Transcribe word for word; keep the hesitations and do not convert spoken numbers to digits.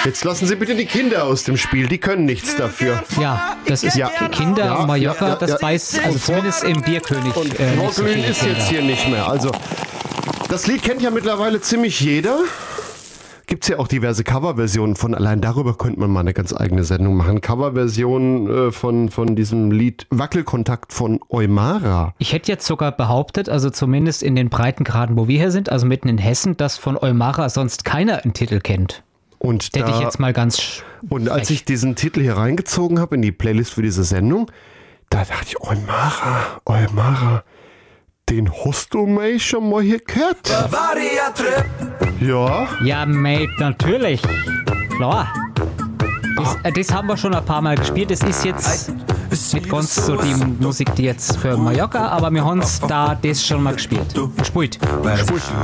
Jetzt lassen Sie bitte die Kinder aus dem Spiel, die können nichts dafür. Ja, das ist Ja. Kinder, Ja, Mallorca, ja, ja, das ja. weiß, also zumindest im Bierkönig. Und äh, nicht so Vorglühen viele ist Kinder. jetzt hier nicht mehr. Also, das Lied kennt ja mittlerweile ziemlich jeder. Gibt es ja auch diverse Coverversionen von. Allein darüber könnte man mal eine ganz eigene Sendung machen. Coverversionen äh, von, von diesem Lied Wackelkontakt von Eumara. Ich hätte jetzt sogar behauptet, also zumindest in den Breitengraden, wo wir hier sind, also mitten in Hessen, dass von Eumara sonst keiner einen Titel kennt. Und, Hätte da, ich jetzt mal ganz sch- und als frech. ich diesen Titel hier reingezogen habe in die Playlist für diese Sendung, da dachte ich, Eumara, Eumara, den hast du mir schon mal hier gehört. Ja. Ja, mate, natürlich. Klar. Das, äh, das haben wir schon ein paar Mal gespielt. Das ist jetzt nicht ganz so die Musik, die jetzt für Mallorca, aber wir haben da das schon mal gespielt. Gespielt. Gespielt.